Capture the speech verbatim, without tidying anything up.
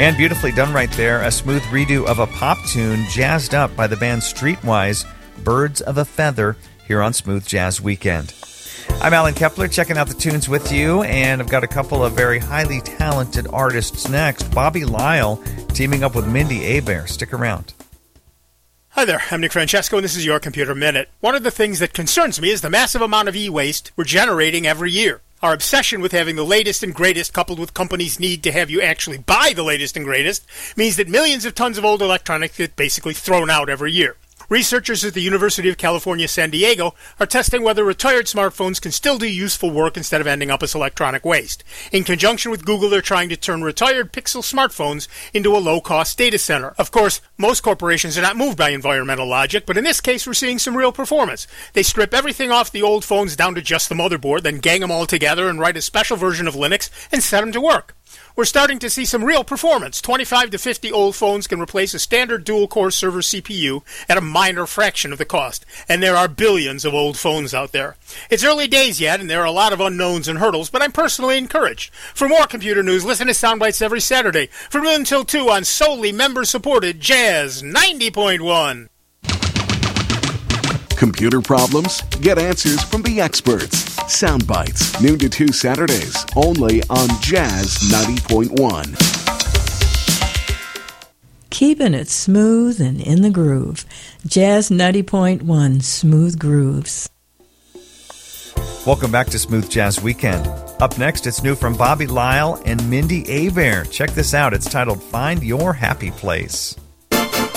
And beautifully done right there, a smooth redo of a pop tune jazzed up by the band Streetwise, Birds of a Feather, here on Smooth Jazz Weekend. I'm Alan Kepler, checking out the tunes with you, and I've got a couple of very highly talented artists next. Bobby Lyle teaming up with Mindy Abair. Stick around. Hi there, I'm Nick Francesco, and this is your Computer Minute. One of the things that concerns me is the massive amount of e-waste we're generating every year. Our obsession with having the latest and greatest, coupled with companies' need to have you actually buy the latest and greatest, means that millions of tons of old electronics get basically thrown out every year. Researchers at the University of California, San Diego are testing whether retired smartphones can still do useful work instead of ending up as electronic waste. In conjunction with Google, they're trying to turn retired Pixel smartphones into a low-cost data center. Of course, most corporations are not moved by environmental logic, but in this case, we're seeing some real performance. They strip everything off the old phones down to just the motherboard, then gang them all together and write a special version of Linux and set them to work. We're starting to see some real performance. twenty-five to fifty old phones can replace a standard dual-core server C P U at a minor fraction of the cost. And there are billions of old phones out there. It's early days yet, and there are a lot of unknowns and hurdles, but I'm personally encouraged. For more computer news, listen to Soundbites every Saturday from noon until two on solely member-supported Jazz ninety point one. Computer problems? Get answers from the experts. Soundbites, noon to two Saturdays, only on Jazz ninety point one. Keeping it smooth and in the groove. Jazz ninety point one, Smooth Grooves. Welcome back to Smooth Jazz Weekend. Up next, it's new from Bobby Lyle and Mindy Abair. Check this out. It's titled Find Your Happy Place.